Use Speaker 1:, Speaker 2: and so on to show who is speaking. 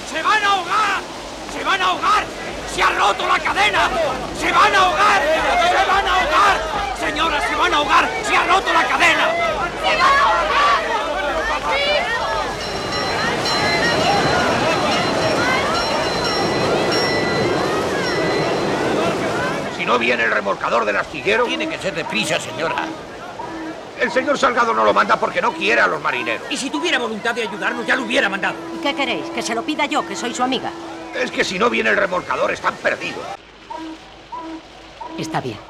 Speaker 1: ¡Se van a ahogar! ¡Se van a ahogar! ¡Se ha roto la cadena! ¡Se van a ahogar! ¡Se van a ahogar! ¡Señora, se van a ahogar! ¡Se ha roto la cadena!
Speaker 2: ¡Se van a ahogar!
Speaker 3: Si no viene el remolcador del astillero...
Speaker 4: Tiene que ser deprisa, señora.
Speaker 3: El señor Salgado no lo manda porque no quiere a los marineros.
Speaker 1: Y si tuviera voluntad de ayudarnos, ya lo hubiera mandado.
Speaker 5: ¿Y qué queréis? ¿Que se lo pida yo, que soy su amiga?
Speaker 3: Es que si no viene el remolcador están perdidos.
Speaker 5: Está bien.